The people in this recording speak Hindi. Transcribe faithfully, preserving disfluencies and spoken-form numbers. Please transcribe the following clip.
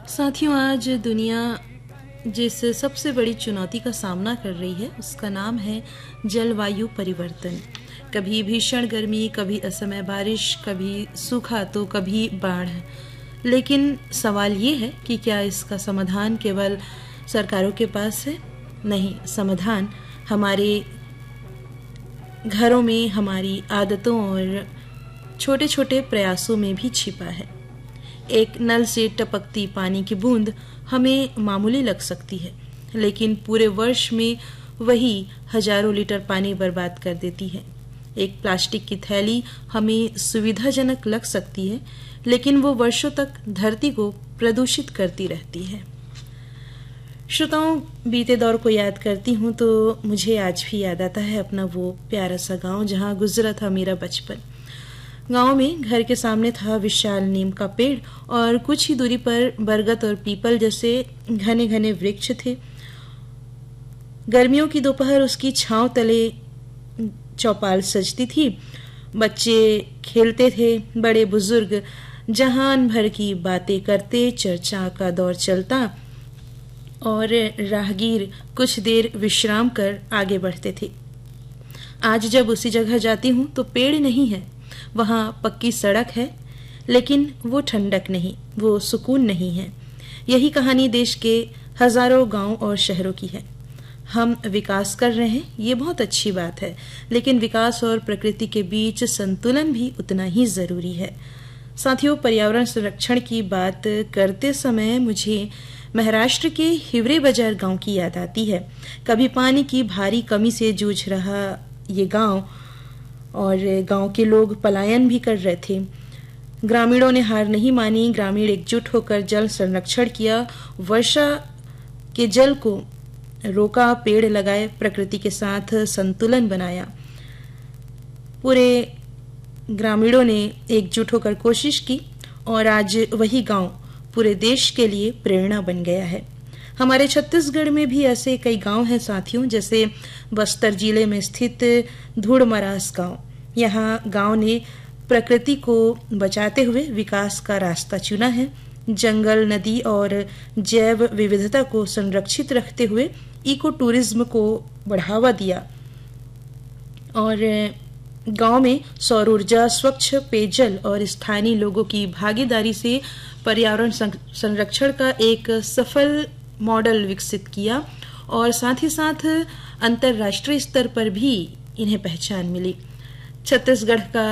साथियों, आज दुनिया जिस सबसे बड़ी चुनौती का सामना कर रही है उसका नाम है जलवायु परिवर्तन। कभी भीषण गर्मी, कभी असमय बारिश, कभी सूखा तो कभी बाढ़। लेकिन सवाल ये है कि क्या इसका समाधान केवल सरकारों के पास है? नहीं, समाधान हमारे घरों में, हमारी आदतों और छोटे छोटे प्रयासों में भी छिपा है। एक नल से टपकती पानी की बूंद हमें मामूली लग सकती है, लेकिन पूरे वर्ष में वही हजारों लीटर पानी बर्बाद कर देती है। एक प्लास्टिक की थैली हमें सुविधाजनक लग सकती है, लेकिन वो वर्षों तक धरती को प्रदूषित करती रहती है। श्रोताओं, बीते दौर को याद करती हूँ तो मुझे आज भी याद आता है अपना वो प्यारा सा गांव जहाँ गुजरा था मेरा बचपन। गांव में घर के सामने था विशाल नीम का पेड़ और कुछ ही दूरी पर बरगद और पीपल जैसे घने घने वृक्ष थे। गर्मियों की दोपहर उसकी छांव तले चौपाल सजती थी। बच्चे खेलते थे, बड़े बुजुर्ग जहान भर की बातें करते, चर्चा का दौर चलता और राहगीर कुछ देर विश्राम कर आगे बढ़ते थे। आज जब उसी जगह जाती हूँ तो पेड़ नहीं है, वहाँ पक्की सड़क है, लेकिन वो ठंडक नहीं, वो सुकून नहीं है। यही कहानी देश के हजारों गांव और शहरों की है। हम विकास कर रहे हैं, ये बहुत अच्छी बात है, लेकिन विकास और प्रकृति के बीच संतुलन भी उतना ही जरूरी है। साथियों, पर्यावरण संरक्षण की बात करते समय मुझे महाराष्ट्र के हिवरे बाजार गांव की याद आती है। कभी पानी की भारी कमी से जूझ रहा ये गांव और गांव के लोग पलायन भी कर रहे थे। ग्रामीणों ने हार नहीं मानी। ग्रामीण एकजुट होकर जल संरक्षण किया, वर्षा के जल को रोका, पेड़ लगाए, प्रकृति के साथ संतुलन बनाया। पूरे ग्रामीणों ने एकजुट होकर कोशिश की और आज वही गांव पूरे देश के लिए प्रेरणा बन गया है। हमारे छत्तीसगढ़ में भी ऐसे कई गांव हैं साथियों, जैसे बस्तर जिले में स्थित धूड़मरास गांव। यहाँ गांव ने प्रकृति को बचाते हुए विकास का रास्ता चुना है। जंगल, नदी और जैव विविधता को संरक्षित रखते हुए इको टूरिज्म को बढ़ावा दिया और गांव में सौर ऊर्जा, स्वच्छ पेयजल और स्थानीय लोगों की भागीदारी से पर्यावरण संरक्षण का एक सफल मॉडल विकसित किया और साथ ही साथ अंतर्राष्ट्रीय स्तर पर भी इन्हें पहचान मिली। छत्तीसगढ़ का